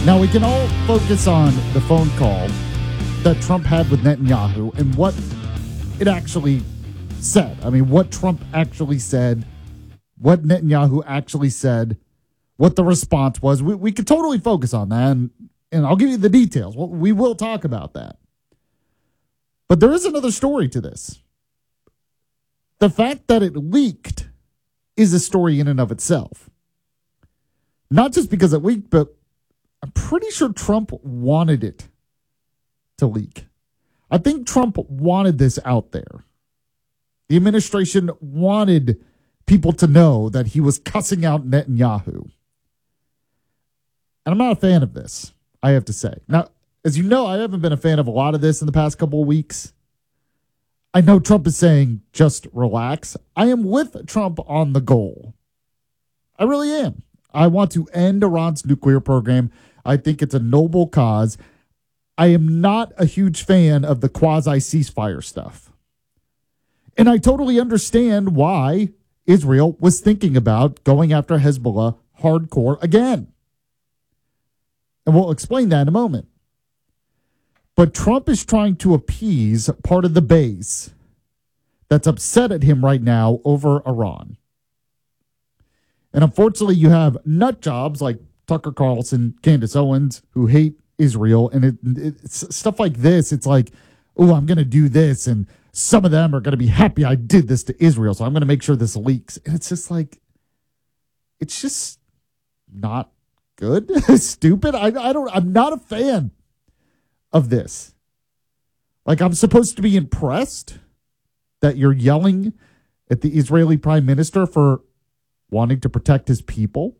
Now, we can all focus on the phone call that Trump had with Netanyahu and what it actually said. I mean, what Trump actually said, what Netanyahu actually said, what the response was. We could totally focus on that, and I'll give you the details. We will talk about that. But there is another story to this. The fact that it leaked is a story in and of itself. Not just because it leaked, but I'm pretty sure Trump wanted it to leak. I think Trump wanted this out there. The administration wanted people to know that he was cussing out Netanyahu. And I'm not a fan of this, I have to say. Now, as you know, I haven't been a fan of a lot of this in the past couple of weeks. I know Trump is saying, just relax. I am with Trump on the goal. I really am. I want to end Iran's nuclear program. I think it's a noble cause. I am not a huge fan of the quasi-ceasefire stuff. And I totally understand why Israel was thinking about going after Hezbollah hardcore again. And we'll explain that in a moment. But Trump is trying to appease part of the base that's upset at him right now over Iran. And unfortunately, you have nut jobs like Tucker Carlson, Candace Owens, who hate Israel. And it's stuff like this. It's like, oh, I'm going to do this. And some of them are going to be happy I did this to Israel. So I'm going to make sure this leaks. And it's just like, it's just not good. Stupid. I'm not a fan of this. Like, I'm supposed to be impressed that you're yelling at the Israeli prime minister for wanting to protect his people.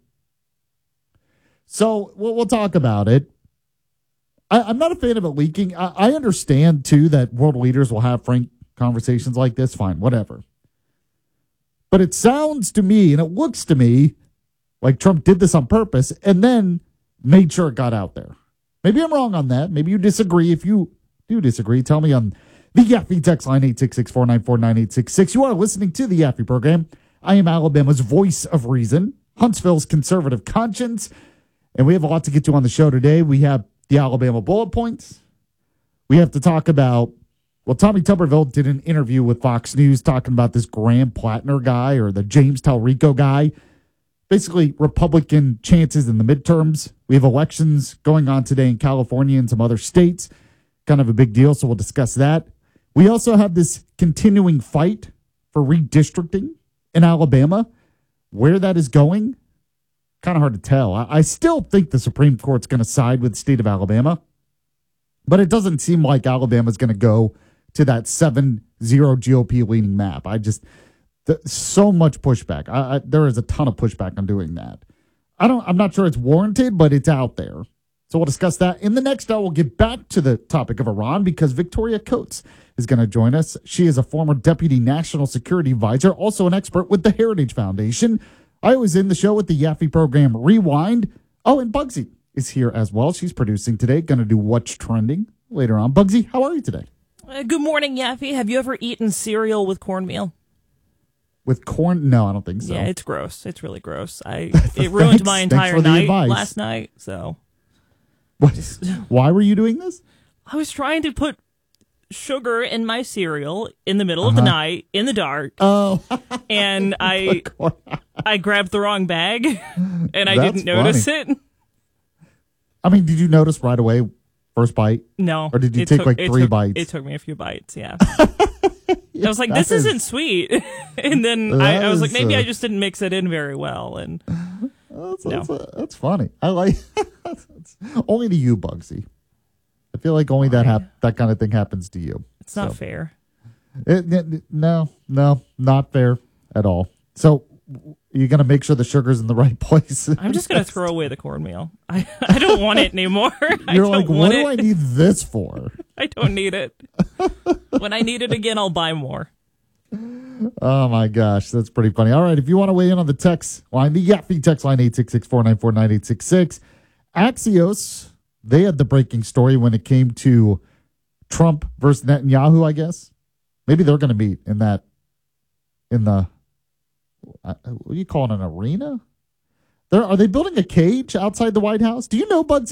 So we'll talk about it. I'm not a fan of it leaking. I understand, too, that world leaders will have frank conversations like this. Fine, whatever. But it sounds to me, and it looks to me, like Trump did this on purpose and then made sure it got out there. Maybe I'm wrong on that. Maybe you disagree. If you do disagree, tell me on the Yaffe text line, 866-494-9866. You are listening to the Yaffe program. I am Alabama's voice of reason, Huntsville's conservative conscience, and we have a lot to get to on the show today. We have the Alabama bullet points. We have to talk about, well, Tommy Tuberville did an interview with Fox News talking about this Graham Plattner guy or the James Talrico guy. Basically, Republican chances in the midterms. We have elections going on today in California and some other states. Kind of a big deal, so we'll discuss that. We also have this continuing fight for redistricting in Alabama. Where that is going, kind of hard to tell. I still think the Supreme Court's going to side with the state of Alabama, but it doesn't seem like Alabama's going to go to that 7-0 GOP leaning map. So much pushback. There is a ton of pushback on doing that. I'm not sure it's warranted, but it's out there. So we'll discuss that. In the next hour, we'll get back to the topic of Iran because Victoria Coates is going to join us. She is a former Deputy National Security Advisor, also an expert with the Heritage Foundation. I was in the show with the Yaffe program Rewind. Oh, and Bugsy is here as well. She's producing today, going to do What's Trending later on. Bugsy, how are you today? Good morning, Yaffe. Have you ever eaten cereal with cornmeal? With corn? No, I don't think so. Yeah, it's gross. It's really gross. It ruined my entire night last night. So, why were you doing this? I was trying to put sugar in my cereal in the middle of the night in the dark. Oh, and I grabbed the wrong bag, and I didn't notice it. I mean, did you notice right away? First bite? No. Or did you take like 3 bites? It took me a few bites, yeah. I was like, this isn't sweet. And then I was like, maybe I just didn't mix it in very well. And that's funny. I like only to you, Bugsy. I feel like only that kind of thing happens to you. It's not fair. No, not fair at all. So you're going to make sure the sugar's in the right place. I'm just going to throw away the cornmeal. I don't want it anymore. You're like, what do I need this for? I don't need it. When I need it again, I'll buy more. Oh, my gosh. That's pretty funny. All right. If you want to weigh in on the text line, the Yaffe text line, 866-494-9866. Axios, they had the breaking story when it came to Trump versus Netanyahu, I guess. Maybe they're going to meet in the, what do you call it, an arena? Are they building a cage outside the White House? Do you know, Bugsy?